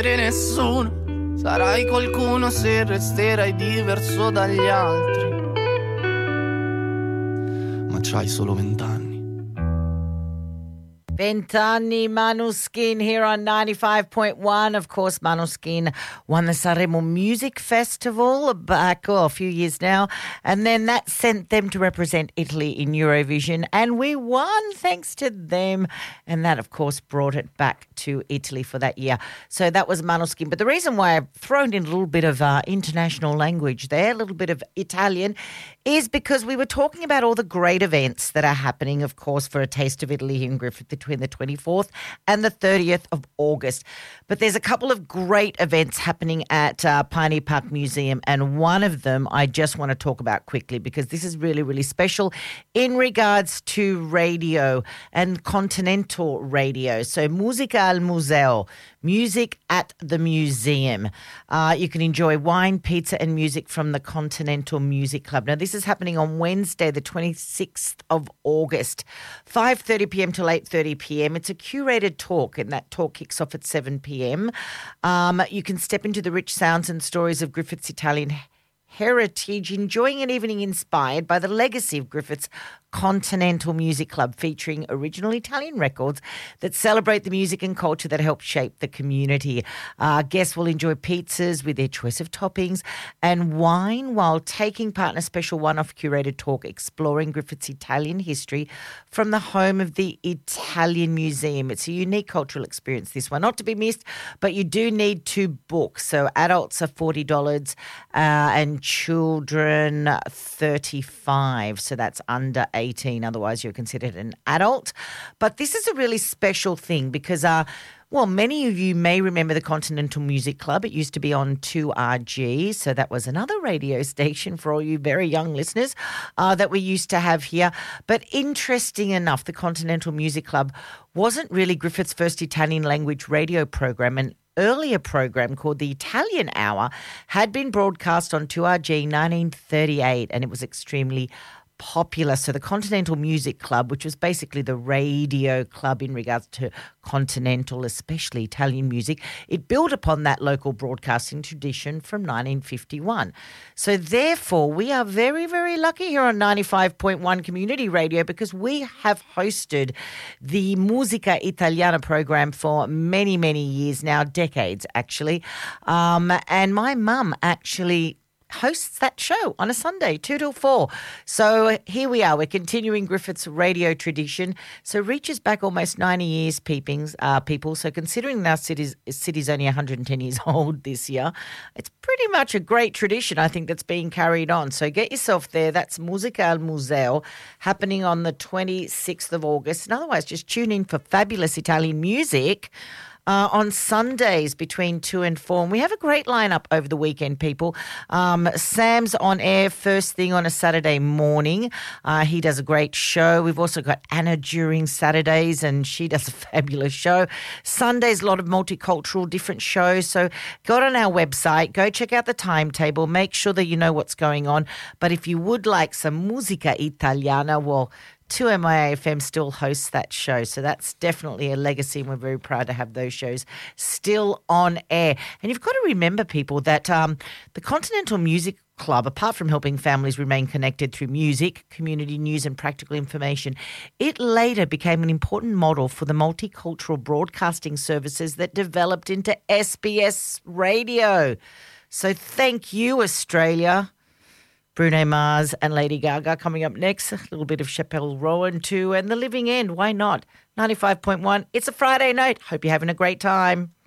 essere nessuno, sarai qualcuno se resterai diverso dagli altri. Ma c'hai solo 20 anni. Ventani Manoskin here on 95.1. Of course, Manoskin won the Sanremo Music Festival back a few years now, and then that sent them to represent Italy in Eurovision, and we won thanks to them, and that, of course, brought it back to Italy for that year. So that was Manoskin. But the reason why I've thrown in a little bit of international language there, a little bit of Italian, is because we were talking about all the great events that are happening, of course, for A Taste of Italy here in Griffith between the 24th and the 30th of August. But there's a couple of great events happening at Pioneer Park Museum, and one of them I just want to talk about quickly because this is really, really special in regards to radio and continental radio. So Musica al Museo, music at the museum. You can enjoy wine, pizza and music from the Continental Music Club. Now, this is happening on Wednesday, the 26th of August, 5:30 p.m. till 8:30 p.m. It's a curated talk, and that talk kicks off at 7 p.m. You can step into the rich sounds and stories of Griffith's Italian heritage, enjoying an evening inspired by the legacy of Griffith's Continental Music Club, featuring original Italian records that celebrate the music and culture that help shape the community. Guests will enjoy pizzas with their choice of toppings and wine while taking part in a special one-off curated talk exploring Griffith's Italian history from the home of the Italian Museum. It's a unique cultural experience, this one, not to be missed, but you do need to book. So adults are $40 and children $35. So that's under 18. Otherwise, you're considered an adult. But this is a really special thing because, many of you may remember the Continental Music Club. It used to be on 2RG. So that was another radio station for all you very young listeners that we used to have here. But interesting enough, the Continental Music Club wasn't really Griffith's first Italian language radio program. An earlier program called the Italian Hour had been broadcast on 2RG 1938, and it was extremely popular. So the Continental Music Club, which was basically the radio club in regards to continental, especially Italian music, it built upon that local broadcasting tradition from 1951. So therefore, we are very, very lucky here on 95.1 Community Radio because we have hosted the Musica Italiana program for many, many years now, decades actually. And my mum actually hosts that show on a Sunday, 2 till 4. So here we are. We're continuing Griffith's radio tradition. So reaches back almost 90 years, people. So considering our city's only 110 years old this year, it's pretty much a great tradition, I think, that's being carried on. So get yourself there. That's Musica al Museo, happening on the 26th of August. And otherwise, just tune in for fabulous Italian music on Sundays between 2 and 4. And we have a great lineup over the weekend, people. Sam's on air first thing on a Saturday morning. He does a great show. We've also got Anna during Saturdays, and she does a fabulous show. Sundays, a lot of multicultural different shows. So go on our website, go check out the timetable, make sure that you know what's going on. But if you would like some musica italiana, 2MIA-FM still hosts that show. So that's definitely a legacy, and we're very proud to have those shows still on air. And you've got to remember, people, that the Continental Music Club, apart from helping families remain connected through music, community news and practical information, it later became an important model for the multicultural broadcasting services that developed into SBS Radio. So thank you, Australia. Bruno Mars and Lady Gaga coming up next. A little bit of Chappelle Rowan too, and The Living End. Why not? 95.1. It's a Friday night. Hope you're having a great time.